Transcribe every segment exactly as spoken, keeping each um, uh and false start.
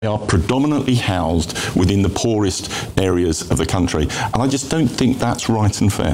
They are predominantly housed within the poorest areas of the country. And I just don't think that's right and fair.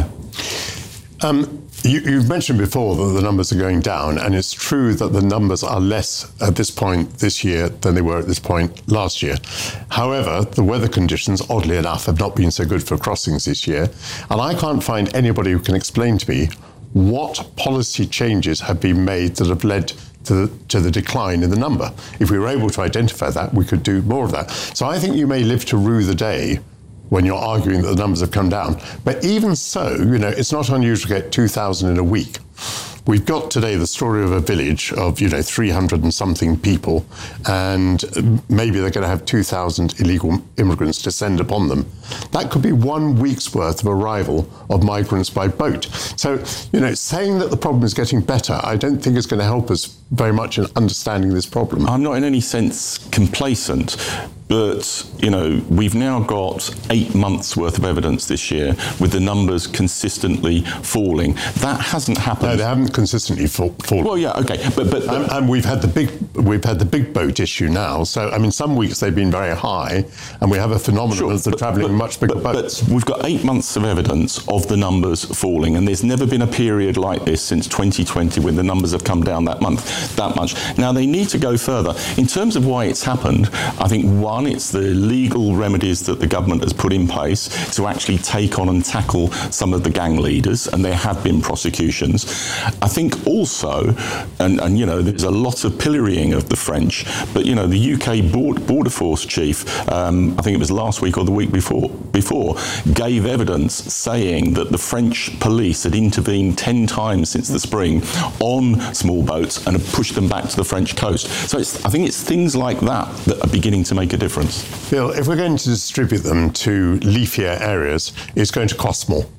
Um, you, you've mentioned before that the numbers are going down, and it's true that the numbers are less at this point this year than they were at this point last year. However, the weather conditions, oddly enough, have not been so good for crossings this year. And I can't find anybody who can explain to me what policy changes have been made that have led To the, to the decline in the number. If we were able to identify that, we could do more of that. So I think you may live to rue the day when you're arguing that the numbers have come down. But even so, you know, it's not unusual to get two thousand in a week. We've got today the story of a village of, you know, three hundred and something people, and maybe they're going to have two thousand illegal immigrants descend upon them. That could be one week's worth of arrival of migrants by boat. So, you know, saying that the problem is getting better, I don't think is going to help us very much in understanding this problem. I'm not in any sense complacent, but, you know, we've now got eight months worth of evidence this year with the numbers consistently falling. That hasn't happened. No, they haven't consistently fall, fallen. Well, yeah, okay, but but, but and, and we've had the big we've had the big boat issue now. So I mean, some weeks they've been very high, and we have a phenomenon sure, of the travelling much bigger but, boats. But we've got eight months of evidence of the numbers falling, and there's never been a period like this since twenty twenty when the numbers have come down that month that much. Now they need to go further in terms of why it's happened. I think one, it's the legal remedies that the government has put in place to actually take on and tackle some of the gang leaders, and there have been prosecutions. I think also, and, and you know, there's a lot of pillorying of the French, but you know, the U K Border Force chief, um, I think it was last week or the week before, before, gave evidence saying that the French police had intervened ten times since the spring on small boats and have pushed them back to the French coast. So it's, I think it's things like that that are beginning to make a difference. Bill, if we're going to distribute them to leafier areas, it's going to cost more.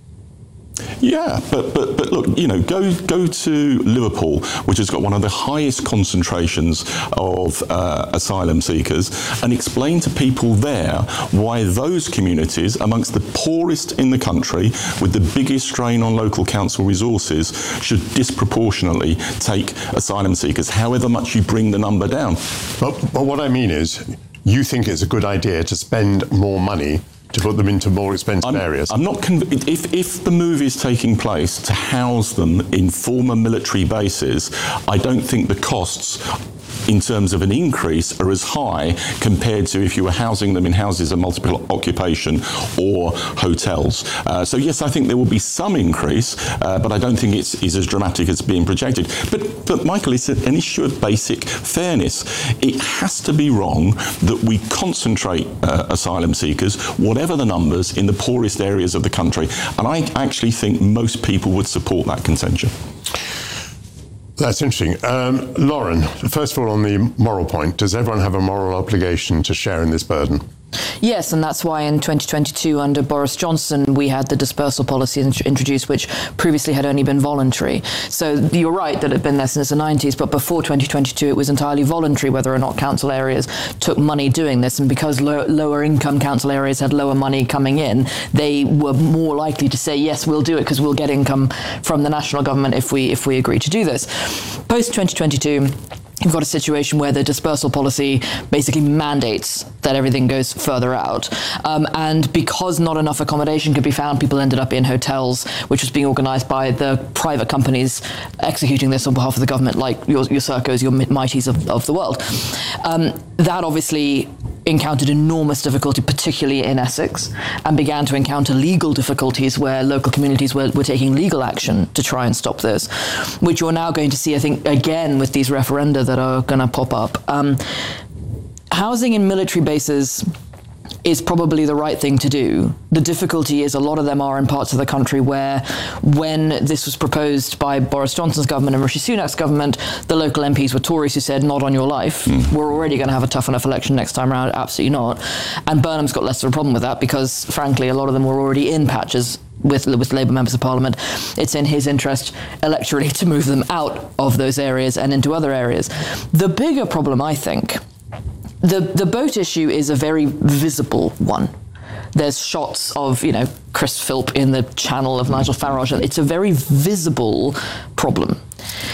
Yeah, but, but but look, you know, go go to Liverpool, which has got one of the highest concentrations of uh, asylum seekers, and explain to people there why those communities, amongst the poorest in the country, with the biggest strain on local council resources, should disproportionately take asylum seekers, however much you bring the number down. But, but what I mean is, you think it's a good idea to spend more money to put them into more expensive I'm, areas? I'm not conv- if if the move is taking place to house them in former military bases, I don't think the costs in terms of an increase are as high compared to if you were housing them in houses of multiple occupation or hotels. Uh, so yes, I think there will be some increase, uh, but I don't think it's is as dramatic as being projected. But but Michael, it's an issue of basic fairness. It has to be wrong that we concentrate uh, asylum seekers, whatever the numbers, in the poorest areas of the country. And I actually think most people would support that contention. That's interesting. Um, Lauren, first of all, on the moral point, does everyone have a moral obligation to share in this burden? Yes, and that's why in twenty twenty-two, under Boris Johnson, we had the dispersal policy int- introduced, which previously had only been voluntary. So you're right that it had been there since the nineties, but before twenty twenty-two, it was entirely voluntary whether or not council areas took money doing this. And because lo- lower income council areas had lower money coming in, they were more likely to say, yes, we'll do it because we'll get income from the national government if we if we agree to do this. Post twenty twenty-two, you've got a situation where the dispersal policy basically mandates that everything goes further out. Um, and because not enough accommodation could be found, people ended up in hotels, which was being organised by the private companies executing this on behalf of the government, like your, your Sercos, your Mighties of, of the world. Um, that obviously encountered enormous difficulty, particularly in Essex, and began to encounter legal difficulties where local communities were, were taking legal action to try and stop this, which you're now going to see, I think, again with these referenda that are going to pop up. Um, housing in military bases is probably the right thing to do. The difficulty is a lot of them are in parts of the country where, when this was proposed by Boris Johnson's government and Rishi Sunak's government, the local M Ps were Tories who said, not on your life. Mm. We're already going to have a tough enough election next time around. Absolutely not. And Burnham's got less of a problem with that because, frankly, a lot of them were already in patches with with Labour members of Parliament. It's in his interest electorally to move them out of those areas and into other areas. The bigger problem, I think, The the boat issue is a very visible one. There's shots of, you know, Chris Philp in the channel of Nigel Farage. It's a very visible problem.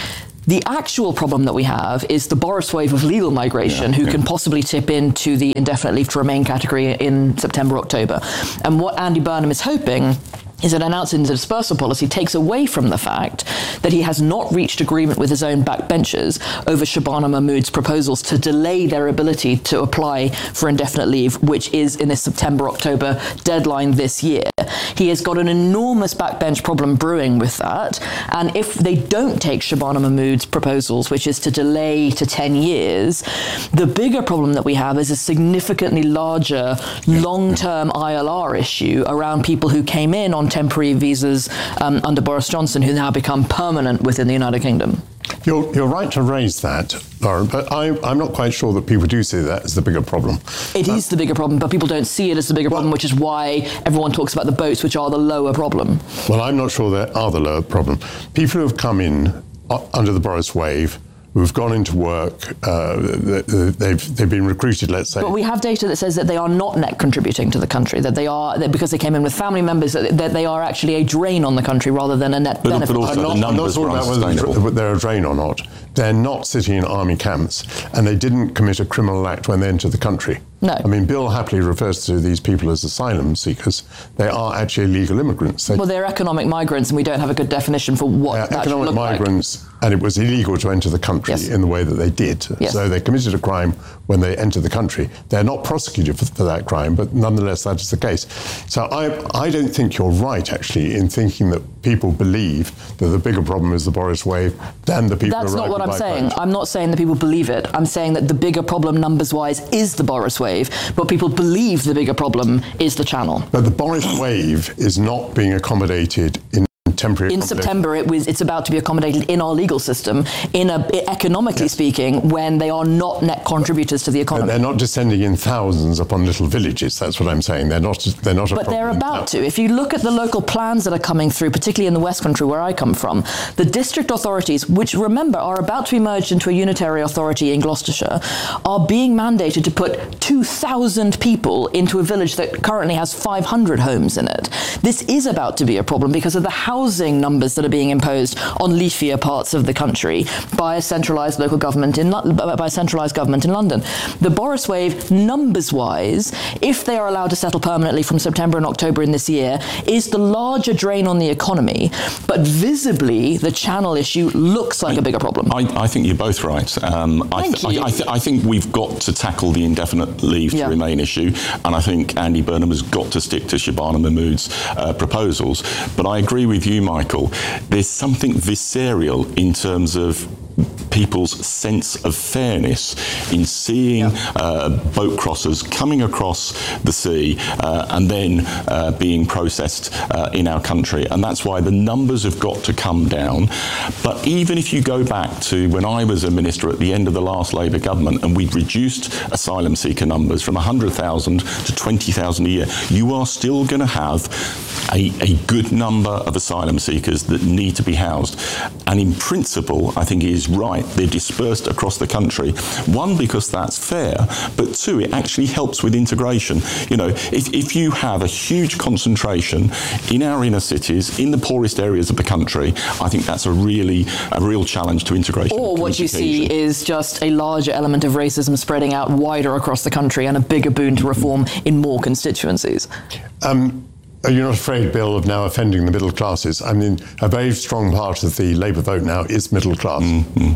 The actual problem that we have is the Boris wave of legal migration, yeah, who yeah. can possibly tip into the indefinite leave to remain category in September, October. And what Andy Burnham is hoping is that announcing the dispersal policy takes away from the fact that he has not reached agreement with his own backbenchers over Shabana Mahmood's proposals to delay their ability to apply for indefinite leave, which is in the September-October deadline this year. He has got an enormous backbench problem brewing with that, and if they don't take Shabana Mahmood's proposals, which is to delay to ten years, the bigger problem that we have is a significantly larger long-term I L R issue around people who came in on temporary visas um, under Boris Johnson who now become permanent within the United Kingdom. You're, you're right to raise that, Lauren, but I, I'm not quite sure that people do see that as the bigger problem. It uh, is the bigger problem, but people don't see it as the bigger well, problem, which is why everyone talks about the boats, which are the lower problem. Well, I'm not sure they are the lower problem. People who have come in uh, under the Boris wave, who've gone into work, uh, they've they've been recruited, let's say. But we have data that says that they are not net contributing to the country, that they are, that because they came in with family members, that, that they are actually a drain on the country rather than a net but, benefit. But also I'm not, the numbers I'm not talking about whether they're a drain or not. They're not sitting in army camps, and they didn't commit a criminal act when they entered the country. No. I mean, Bill happily refers to these people as asylum seekers. They are actually illegal immigrants. They, well, they're economic migrants, and we don't have a good definition for what that should look like. Economic migrants, and it was illegal to enter the country yes. in the way that they did. Yes. So they committed a crime when they entered the country. They're not prosecuted for, for that crime, but nonetheless, that is the case. So I, I don't think you're right, actually, in thinking that people believe that the bigger problem is the Boris wave than the people That's not what I'm saying. boat. I'm not saying that people believe it. I'm saying that the bigger problem numbers-wise is the Boris wave, but people believe the bigger problem is the Channel. But the Boris wave is not being accommodated in temporary in September. It was it's about to be accommodated in our legal system, in a economically yes. speaking, when they are not net contributors to the economy. But they're not descending in thousands upon little villages. That's what I'm saying. They're not. They're not. A but they're about now. to. If you look at the local plans that are coming through, particularly in the West Country where I come from, the district authorities, which remember are about to be merged into a unitary authority in Gloucestershire, are being mandated to put two thousand people into a village that currently has five hundred homes in it. This is about to be a problem because of the housing numbers that are being imposed on leafier parts of the country by a centralised local government in by a centralised government in London. The Boris wave, numbers-wise, if they are allowed to settle permanently from September and October in this year, is the larger drain on the economy. But visibly, the Channel issue looks like I, a bigger problem. I, I think you're both right. Um, I, Thank th- you. I, I, th- I think we've got to tackle the indefinite leave yeah. to remain issue, and I think Andy Burnham has got to stick to Shabana Mahmood's uh, proposals. But I agree with you, Michael. There's something visceral in terms of people's sense of fairness in seeing yeah. uh, boat crossers coming across the sea uh, and then uh, being processed uh, in our country. And that's why the numbers have got to come down. But even if you go back to when I was a minister at the end of the last Labour government and we'd reduced asylum seeker numbers from one hundred thousand to twenty thousand a year, you are still going to have a, a good number of asylum seekers that need to be housed. And in principle, I think he is right. They're dispersed across the country. One, because that's fair, but two, it actually helps with integration. You know, if, if you have a huge concentration in our inner cities, in the poorest areas of the country, I think that's a really, a real challenge to integration. Or what you see is just a larger element of racism spreading out wider across the country and a bigger boon to reform in more constituencies. Um, Are you not afraid, Bill, of now offending the middle classes? I mean, a very strong part of the Labour vote now is middle class. Mm-hmm.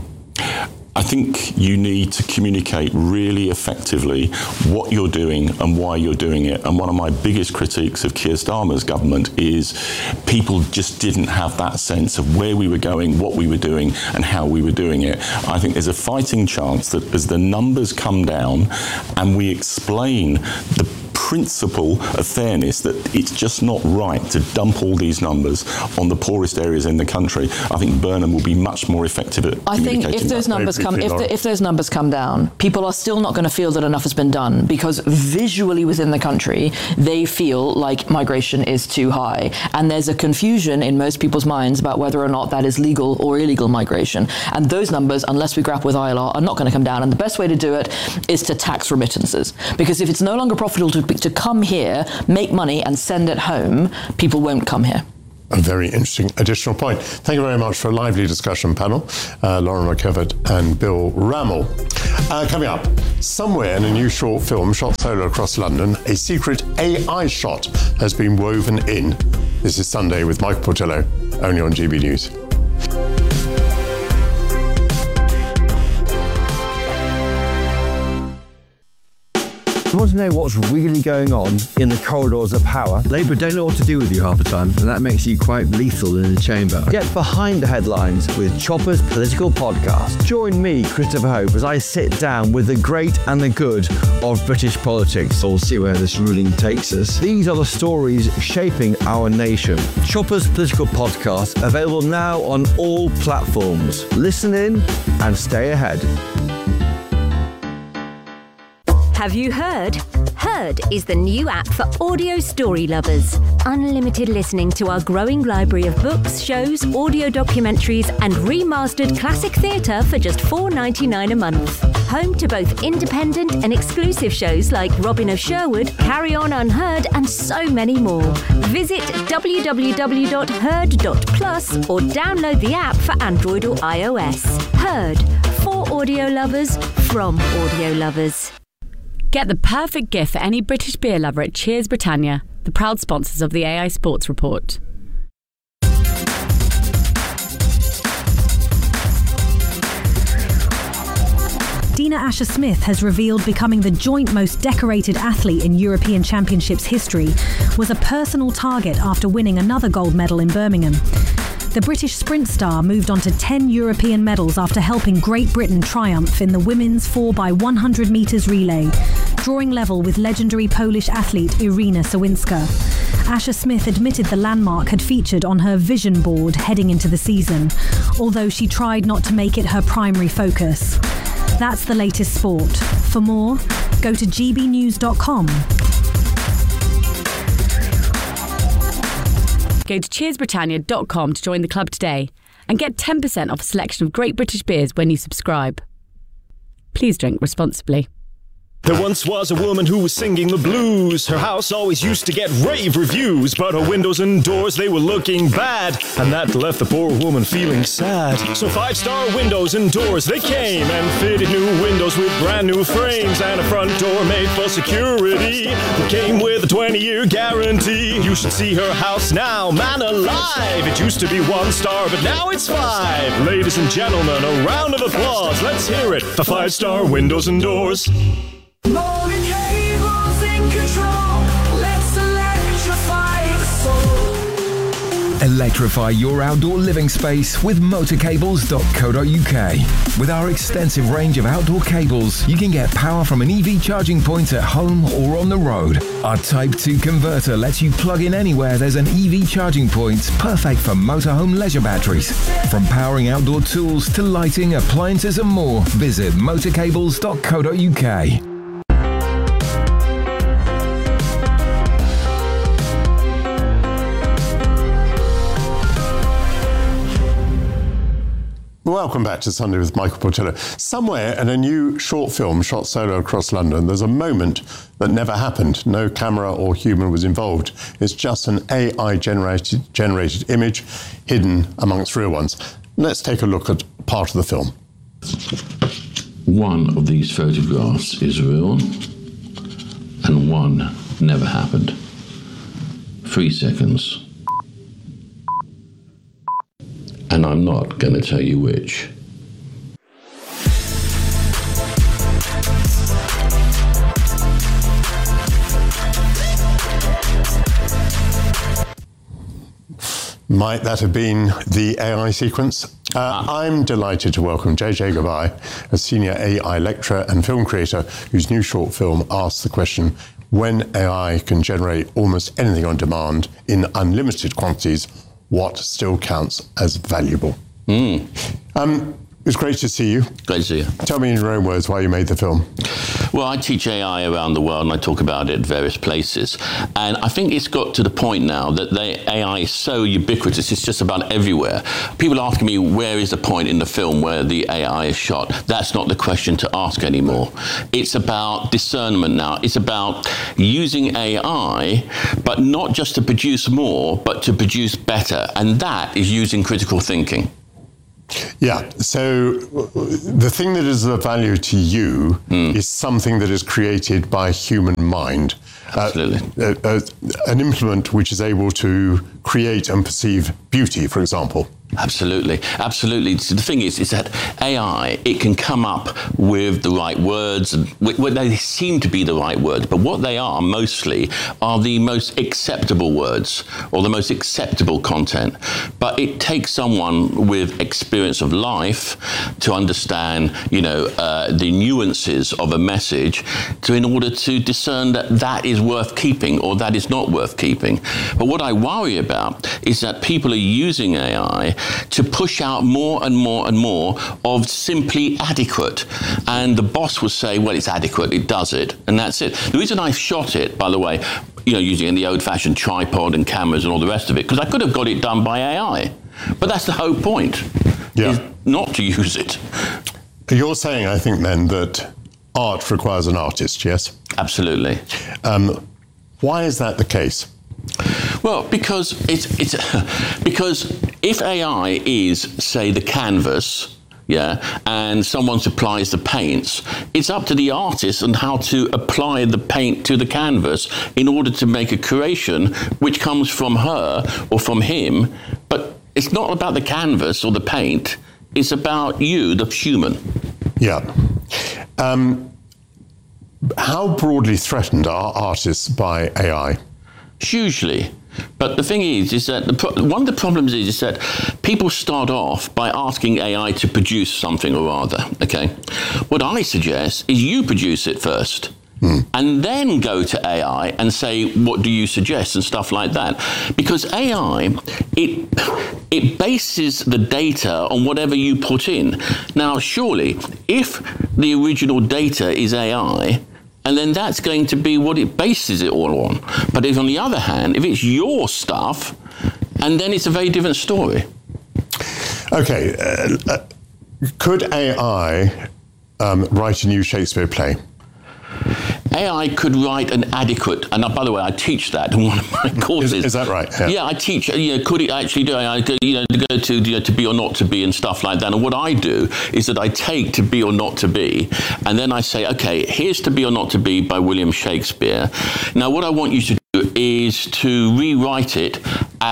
I think you need to communicate really effectively what you're doing and why you're doing it. And one of my biggest critiques of Keir Starmer's government is people just didn't have that sense of where we were going, what we were doing, and how we were doing it. I think there's a fighting chance that as the numbers come down and we explain the principle of fairness, that it's just not right to dump all these numbers on the poorest areas in the country, I think Burnham will be much more effective at I think if those that. numbers come, if, the, if those numbers come down, people are still not going to feel that enough has been done, because visually within the country, they feel like migration is too high. And there's a confusion in most people's minds about whether or not that is legal or illegal migration. And those numbers, unless we grapple with I L R, are not going to come down. And the best way to do it is to tax remittances. Because if it's no longer profitable to, to come here, make money and send it home, people won't come here. a very interesting additional point. Thank you very much for a lively discussion panel, uh, Lauren McKevitt and Bill Rammell. Uh, coming up, somewhere in a new short film shot solo across London, a secret A I shot has been woven in. This is Sunday with Michael Portillo, only on G B News. You want to know what's really going on in the corridors of power? Labour don't know what to do with you half the time, and that makes you quite lethal in the chamber. Get behind the headlines with Chopper's Political Podcast. Join me, Christopher Hope, as I sit down with the great and the good of British politics. We'll see where this ruling takes us. These are the stories shaping our nation. Chopper's Political Podcast, available now on all platforms. Listen in and stay ahead. Have you heard? Heard is the new app for audio story lovers. Unlimited listening to our growing library of books, shows, audio documentaries and remastered classic theatre for just four dollars ninety-nine a month. Home to both independent and exclusive shows like Robin of Sherwood, Carry On Unheard and so many more. Visit w w w dot heard dot plus or download the app for Android or iOS. Heard, for audio lovers, from audio lovers. Get the perfect gift for any British beer lover at Cheers Britannia, the proud sponsors of the A I Sports Report. Dina Asher-Smith has revealed becoming the joint most decorated athlete in European Championships history was a personal target after winning another gold medal in Birmingham. The British sprint star moved on to ten European medals after helping Great Britain triumph in the women's four by one hundred metres relay, drawing level with legendary Polish athlete Irina Sawinska. Asher-Smith admitted the landmark had featured on her vision board heading into the season, although she tried not to make it her primary focus. That's the latest sport. For more, go to g b news dot com. Go to cheers britannia dot com to join the club today and get ten percent off a selection of great British beers when you subscribe. Please drink responsibly. There once was a woman who was singing the blues. Her house always used to get rave reviews, but her windows and doors, they were looking bad, and that left the poor woman feeling sad. So five-star windows and doors, they came and fitted new windows with brand new frames and a front door made for security that came with a twenty-year guarantee. You should see her house now, man alive. It used to be one star, but now it's five. Ladies and gentlemen, a round of applause. Let's hear it for five-star windows and doors. Motor cables in control. Let's electrify the soul. Electrify your outdoor living space with motor cables dot co dot u k. With our extensive range of outdoor cables, you can get power from an E V charging point at home or on the road. Our Type two converter lets you plug in anywhere there's an E V charging point, perfect for motorhome leisure batteries. From powering outdoor tools to lighting, appliances and more, visit motor cables dot co dot u k. Welcome back to Sunday with Michael Portillo. Somewhere in a new short film shot solo across London, there's a moment that never happened. No camera or human was involved. It's just an A I-generated generated image hidden amongst real ones. Let's take a look at part of the film. One of these photographs is real, and one never happened. Three seconds. And I'm not going to tell you which. Might that have been the A I sequence? Uh, I'm delighted to welcome J J Gabay, a senior A I lecturer and film creator whose new short film asks the question, when A I can generate almost anything on demand in unlimited quantities, what still counts as valuable? Mm. Um, It's great to see you. Great to see you. Tell me in your own words why you made the film. Well, I teach A I around the world and I talk about it at various places. And I think it's got to the point now that the A I is so ubiquitous, it's just about everywhere. People ask me, where is the point in the film where the A I is shot? That's not the question to ask anymore. It's about discernment now. It's about using A I, but not just to produce more, but to produce better. And that is using critical thinking. Yeah, so the thing that is of value to you mm. is something that is created by human mind. Absolutely. Uh, uh, uh, an implement which is able to create and perceive beauty, for example. Absolutely, absolutely. So the thing is, is that A I, it can come up with the right words, and well, they seem to be the right words, but what they are mostly are the most acceptable words or the most acceptable content. But it takes someone with experience of life to understand, you know, uh, the nuances of a message, to in order to discern that that is worth keeping or that is not worth keeping. But what I worry about is that people are using A I to push out more and more and more of simply adequate. And the boss will say, well, it's adequate, it does it, and that's it. The reason I shot it, by the way, you know, using the old-fashioned tripod and cameras and all the rest of it, because I could have got it done by A I. But that's the whole point, yeah. is not to use it. You're saying, I think, then, that art requires an artist, yes? Absolutely. Um, why is that the case? Well, because it's it's because if A I is, say, the canvas, yeah, and someone supplies the paints, it's up to the artist and how to apply the paint to the canvas in order to make a creation which comes from her or from him. But it's not about the canvas or the paint. It's about you, the human. Yeah. Um, how broadly threatened are artists by A I? Hugely. But the thing is, is that the pro- one of the problems is, is that people start off by asking A I to produce something or other, okay? What I suggest is you produce it first. Mm. And then go to A I and say, what do you suggest, and stuff like that. Because A I, it it bases the data on whatever you put in. Now, surely, if the original data is A I, and then that's going to be what it bases it all on. But if, on the other hand, if it's your stuff, and then it's a very different story. Okay, uh, uh, could A I um, write a new Shakespeare play? A I could write an adequate, and uh, by the way, I teach that in one of my courses. Is, is that right? Yeah. yeah, I teach. You know, could it actually do? I go, you know, to go to you know, to be or not to be and stuff like that. And what I do is that I take to be or not to be, and then I say, okay, here's To Be or Not to Be by William Shakespeare. Now, what I want you to do is to rewrite it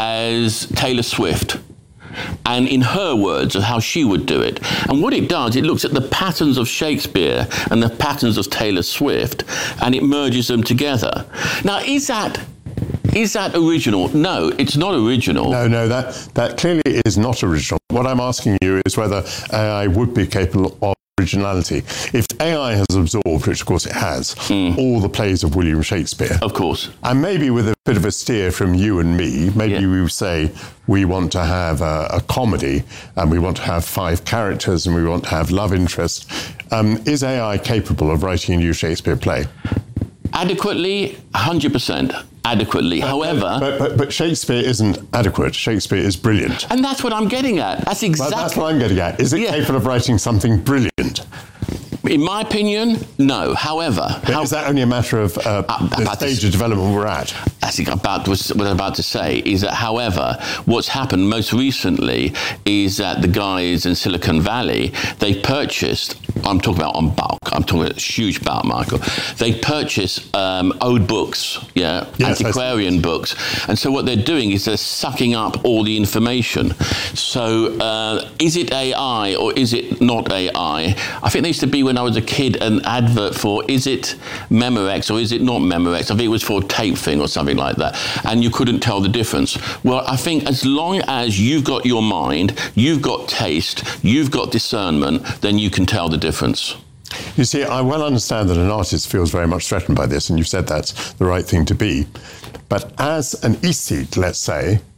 as Taylor Swift, and in her words of how she would do it. And what it does, it looks at the patterns of Shakespeare and the patterns of Taylor Swift, and it merges them together. Now, is that is that original? No, it's not original. No, no, that that clearly is not original. What I'm asking you is whether A I would be capable of originality. If A I has absorbed, which of course it has, mm. all the plays of William Shakespeare. Of course. And maybe with a bit of a steer from you and me, maybe yeah. we would say we want to have a, a comedy and we want to have five characters and we want to have love interest. Um, is A I capable of writing a new Shakespeare play? Adequately, one hundred percent. Adequately. But, However... But, but, but Shakespeare isn't adequate. Shakespeare is brilliant. And that's what I'm getting at. That's exactly... Well, that's what I'm getting at. Is it yeah. capable of writing something brilliant? In my opinion, no. However... How, is that only a matter of uh, uh, the stage to, of development we're at? I think about what I'm about to say is that, however, what's happened most recently is that the guys in Silicon Valley, they purchased... I'm talking about on bulk. I'm talking about huge bulk, Michael. They purchase um, old books, yeah, yes, antiquarian books. And so what they're doing is they're sucking up all the information. So uh, is it A I or is it not A I? I think there used to be, when I was a kid, an advert for, is it Memorex or is it not Memorex? I think it was for Tape Thing or something like that. And you couldn't tell the difference. Well, I think as long as you've got your mind, you've got taste, you've got discernment, then you can tell the difference. Difference. You see, I well understand that an artist feels very much threatened by this, and you've said that's the right thing to be. But as an aesthete, let's say,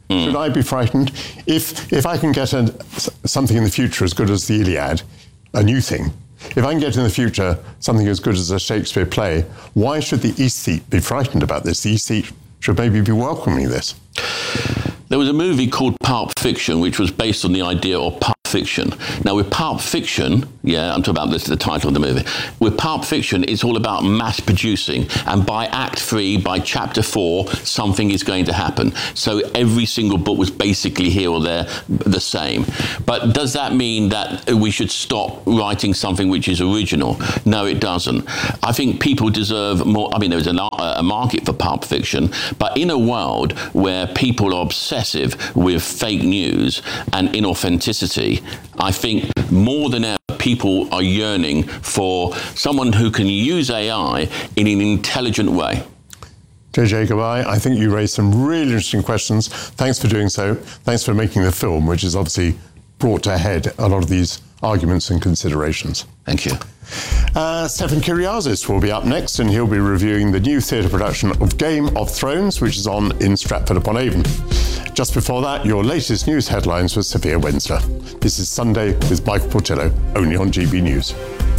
Mm. Should I be frightened? If if I can get a, something in the future as good as the Iliad, a new thing, if I can get in the future something as good as a Shakespeare play, why should the aesthete be frightened about this? The aesthete should maybe be welcoming this. There was a movie called Pulp Fiction, which was based on the idea of Pulp Fiction. Now, with Pulp Fiction, yeah, I'm talking about this, the title of the movie. With Pulp Fiction, it's all about mass producing. And by Act Three, by Chapter Four, something is going to happen. So every single book was basically here or there the same. But does that mean that we should stop writing something which is original? No, it doesn't. I think people deserve more. I mean, there's a, a market for Pulp Fiction, but in a world where people are obsessed with fake news and inauthenticity, I think more than ever people are yearning for someone who can use A I in an intelligent way. J J Gabay, I think you raised some really interesting questions. Thanks for doing so. Thanks for making the film, which has obviously brought to a head a lot of these arguments and considerations. Thank you. Uh, Stefan Kyriazis will be up next, and he'll be reviewing the new theatre production of Game of Thrones, which is on in Stratford-upon-Avon. Just before that, your latest news headlines with Sophia Wensler. This is Sunday with Michael Portillo, only on G B News.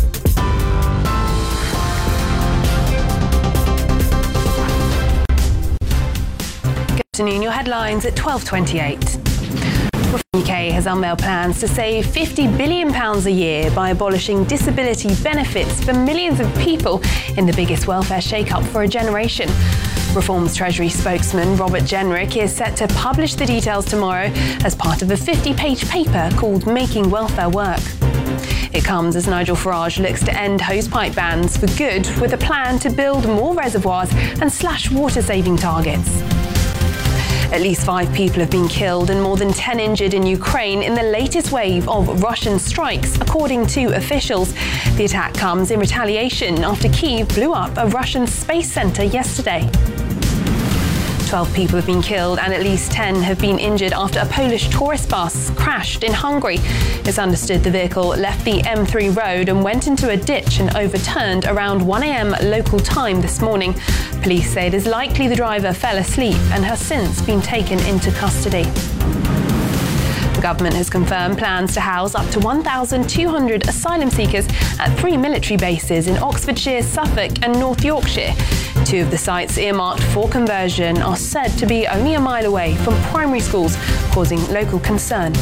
Good afternoon, your headlines at twelve twenty-eight. U K has unveiled plans to save fifty billion pounds a year by abolishing disability benefits for millions of people in the biggest welfare shake-up for a generation. Reform's Treasury spokesman Robert Jenrick is set to publish the details tomorrow as part of a fifty-page paper called Making Welfare Work. It comes as Nigel Farage looks to end hosepipe bans for good with a plan to build more reservoirs and slash water-saving targets. At least five people have been killed and more than ten injured in Ukraine in the latest wave of Russian strikes, according to officials. The attack comes in retaliation after Kyiv blew up a Russian space center yesterday. twelve people have been killed and at least ten have been injured after a Polish tourist bus crashed in Hungary. It's understood the vehicle left the M three road and went into a ditch and overturned around one a.m. local time this morning. Police say it is likely the driver fell asleep and has since been taken into custody. The government has confirmed plans to house up to one thousand two hundred asylum seekers at three military bases in Oxfordshire, Suffolk and North Yorkshire. Two of the sites earmarked for conversion are said to be only a mile away from primary schools, causing local concern.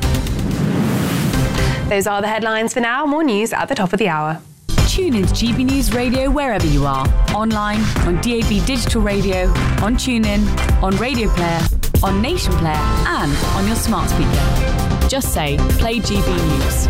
Those are the headlines for now. More news at the top of the hour. Tune into G B News Radio wherever you are. Online, on D A B Digital Radio, on TuneIn, on Radio Player, on Nation Player and on your smart speaker. Just say, play G B News.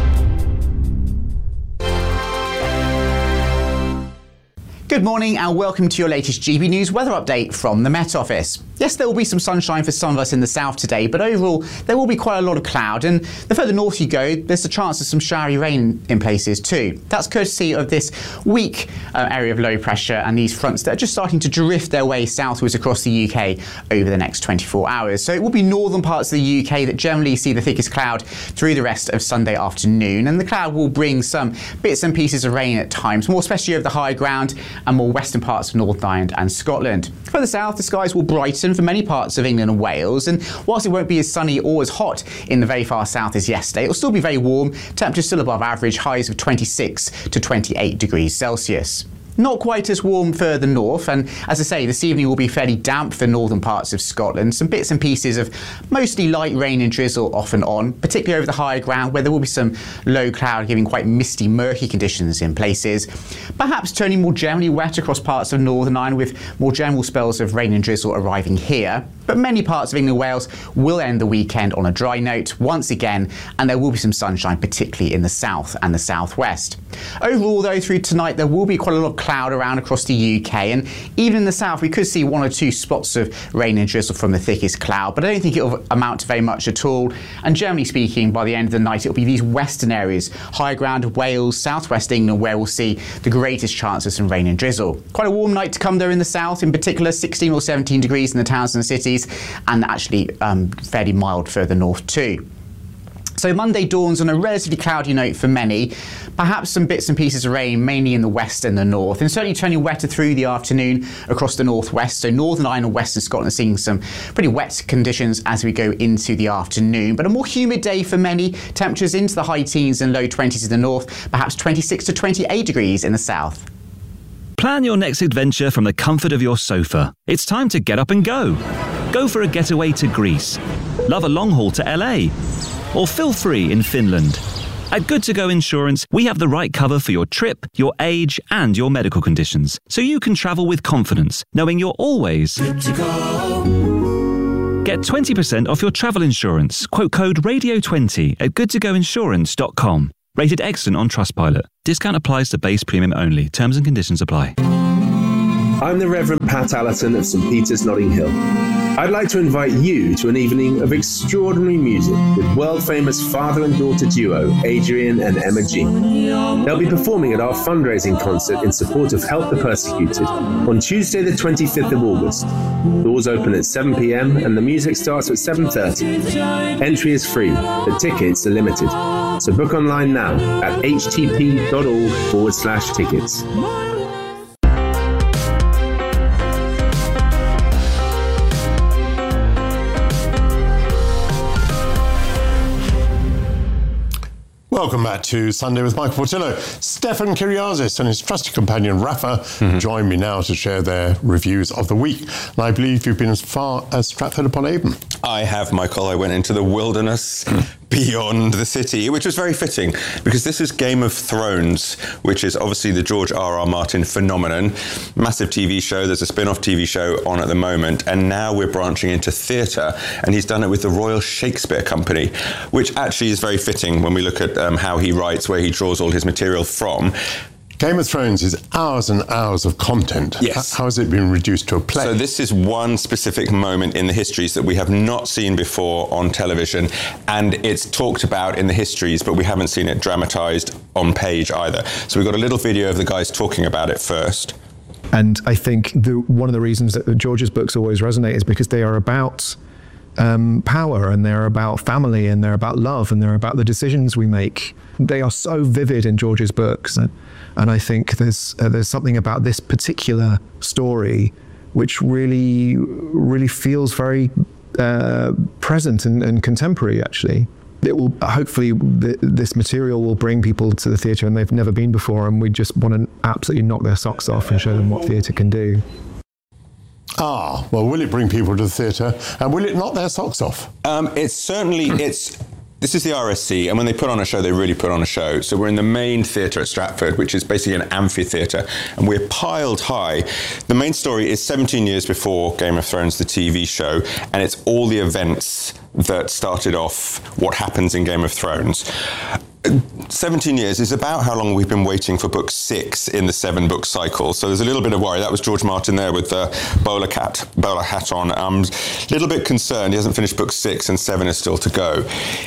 Good morning and welcome to your latest G B News weather update from the Met Office. Yes, there will be some sunshine for some of us in the south today, but overall there will be quite a lot of cloud, and the further north you go, there's a chance of some showery rain in places too. That's courtesy of this weak uh, area of low pressure and these fronts that are just starting to drift their way southwards across the U K over the next twenty-four hours. So it will be northern parts of the U K that generally see the thickest cloud through the rest of Sunday afternoon, and the cloud will bring some bits and pieces of rain at times, more especially over the high ground and more western parts of Northern Ireland and Scotland. Further south, the skies will brighten for many parts of England and Wales, and whilst it won't be as sunny or as hot in the very far south as yesterday, it'll still be very warm, temperatures still above average, highs of twenty-six to twenty-eight degrees Celsius. Not quite as warm further north, and as I say, this evening will be fairly damp for northern parts of Scotland. Some bits and pieces of mostly light rain and drizzle off and on, particularly over the higher ground where there will be some low cloud giving quite misty, murky conditions in places. Perhaps turning more generally wet across parts of Northern Ireland with more general spells of rain and drizzle arriving here. But many parts of England and Wales will end the weekend on a dry note once again, and there will be some sunshine, particularly in the south and the southwest. Overall, though, through tonight, there will be quite a lot of cloud around across the U K, and even in the south, we could see one or two spots of rain and drizzle from the thickest cloud, but I don't think it'll amount to very much at all. And generally speaking, by the end of the night, it'll be these western areas, high ground of Wales, southwest England, where we'll see the greatest chance of some rain and drizzle. Quite a warm night to come, though, in the south, in particular, sixteen or seventeen degrees in the towns and cities, and actually um, fairly mild further north too. So Monday dawns on a relatively cloudy note for many. Perhaps some bits and pieces of rain, mainly in the west and the north, and certainly turning wetter through the afternoon across the northwest. So Northern Ireland and Western Scotland are seeing some pretty wet conditions as we go into the afternoon. But a more humid day for many. Temperatures into the high teens and low twenties in the north, perhaps twenty-six to twenty-eight degrees in the south. Plan your next adventure from the comfort of your sofa. It's time to get up and go. Go for a getaway to Greece. Love a long haul to L A. Or feel free in Finland. At Good To Go Insurance, we have the right cover for your trip, your age, and your medical conditions, so you can travel with confidence, knowing you're always good to go. Get twenty percent off your travel insurance. Quote code radio twenty at good to go insurance dot com. Rated excellent on Trustpilot. Discount applies to base premium only. Terms and conditions apply. I'm the Reverend Pat Allerton of St Peter's, Notting Hill. I'd like to invite you to an evening of extraordinary music with world-famous father and daughter duo Adrian and Emma G. They'll be performing at our fundraising concert in support of Help the Persecuted on Tuesday the twenty-fifth of August. Doors open at seven p m and the music starts at seven thirty. Entry is free, but tickets are limited. So book online now at htp.org forward slash tickets. Welcome back to Sunday with Michael Portillo. Stefan Kyriazis and his trusty companion Rafa mm-hmm. join me now to share their reviews of the week. And I believe you've been as far as Stratford upon Avon. I have, Michael. I went into the wilderness beyond the city, which was very fitting because this is Game of Thrones, which is obviously the George R R. Martin phenomenon. Massive T V show. There's a spin-off T V show on at the moment, and now we're branching into theatre, and he's done it with the Royal Shakespeare Company, which actually is very fitting when we look at um, how he writes, where he draws all his material from. Game of Thrones is hours and hours of content. Yes. How has it been reduced to a play? So this is one specific moment in the histories that we have not seen before on television, and it's talked about in the histories, but we haven't seen it dramatised on page either. So we've got a little video of the guys talking about it first. And I think the, one of the reasons that George's books always resonate is because they are about um, power, and they're about family, and they're about love, and they're about the decisions we make. They are so vivid in George's books. And, And I think there's uh, there's something about this particular story which really, really feels very uh, present and, and contemporary, actually. It will hopefully th- this material will bring people to the theatre and they've never been before, and we just want to absolutely knock their socks off and show them what theatre can do. Ah, well, will it bring people to the theatre, and will it knock their socks off? Um, it's certainly, it's... This is the R S C, and when they put on a show, they really put on a show. So we're in the main theatre at Stratford, which is basically an amphitheatre, and we're piled high. The main story is seventeen years before Game of Thrones, the T V show, and it's all the events that started off what happens in Game of Thrones. seventeen years is about how long we've been waiting for book six in the seven book cycle. So there's a little bit of worry. That was George Martin there with the bowler hat, bowler hat on. Um, a little bit concerned. He hasn't finished book six and seven is still to go.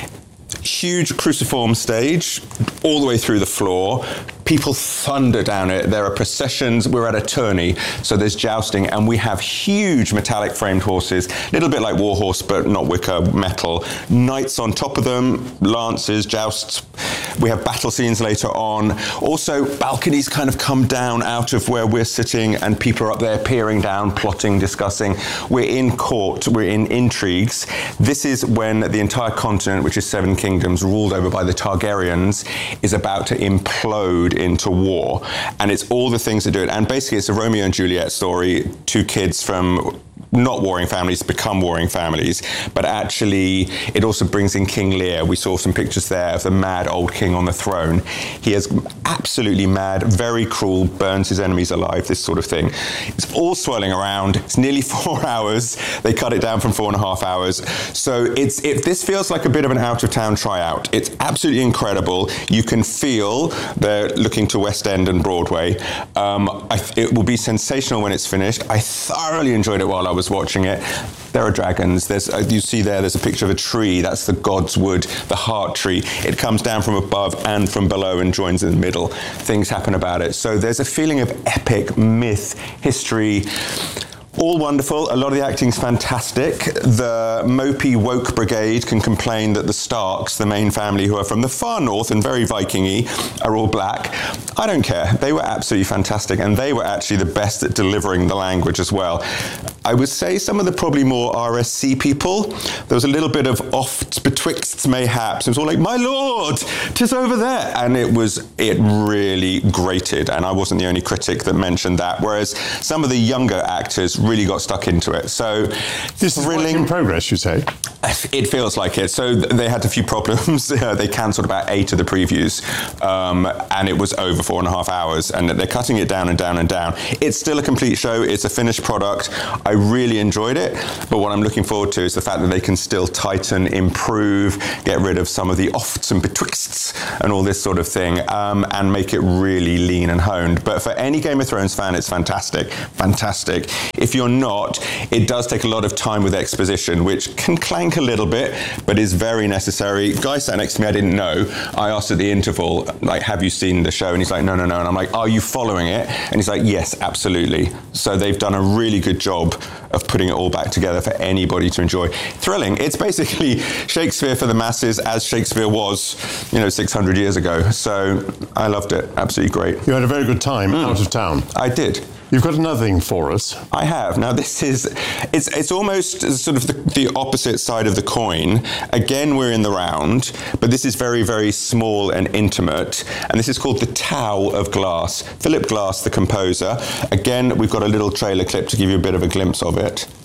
Huge cruciform stage all the way through the floor. People thunder down it. There are processions. We're at a tourney, so there's jousting, and we have huge metallic framed horses, a little bit like Warhorse, but not wicker, metal. Knights on top of them, lances, jousts. We have battle scenes later on. Also, balconies kind of come down out of where we're sitting, and people are up there peering down, plotting, discussing. We're in court. We're in intrigues. This is when the entire continent, which is seven kingdoms, ruled over by the Targaryens, is about to implode into war, and it's all the things that do it. And basically it's a Romeo and Juliet story, two kids from not warring families become warring families, but actually it also brings in King Lear. We saw some pictures there of the mad old king on the throne. He is absolutely mad, very cruel, burns his enemies alive, this sort of thing. It's all swirling around. It's nearly four hours. They cut it down from four and a half hours. So it's it, this feels like a bit of an out-of-town tryout. It's absolutely incredible. You can feel they're looking to West End and Broadway. Um, I, it will be sensational when it's finished. I thoroughly enjoyed it while I was watching it. There are dragons. There's uh, you see there, there's a picture of a tree. That's the God's Wood, the heart tree. It comes down from above and from below and joins in the middle. Things happen about it. So there's a feeling of epic myth, history, All wonderful. A lot of the acting's fantastic. The mopey woke brigade can complain that the Starks, the main family who are from the far north and very Viking-y, are all black. I don't care. They were absolutely fantastic, and they were actually the best at delivering the language as well. I would say some of the probably more R S C people, there was a little bit of oft betwixt mayhaps. It was all like, my lord, 'tis over there. And it was, it really grated, and I wasn't the only critic that mentioned that, whereas some of the younger actors really got stuck into it. So this is work in progress, you say? It feels like it. So they had a few problems. They cancelled about eight of the previews, um, and it was over four and a half hours, and they're cutting it down and down and down. It's still a complete show. It's a finished product. I really enjoyed it, but what I'm looking forward to is the fact that they can still tighten, improve, get rid of some of the ofts and betwixts and all this sort of thing, um, and make it really lean and honed. But for any Game of Thrones fan, it's fantastic. Fantastic. If you're not, it does take a lot of time with exposition, which can clank a little bit, but is very necessary. Guy sat next to me, I didn't know. I asked at the interval, like, have you seen the show? And he's like, no, no, no. And I'm like, are you following it? And he's like, yes, absolutely. So they've done a really good job of putting it all back together for anybody to enjoy. Thrilling. It's basically Shakespeare for the masses as Shakespeare was, you know, six hundred years ago. So I loved it. Absolutely great. You had a very good time mm. out of town. I did. You've got another thing for us. I have. Now this is, it's it's almost sort of the, the opposite side of the coin. Again, we're in the round, but this is very, very small and intimate. And this is called The Tao of Glass. Philip Glass, the composer. Again, we've got a little trailer clip to give you a bit of a glimpse of it.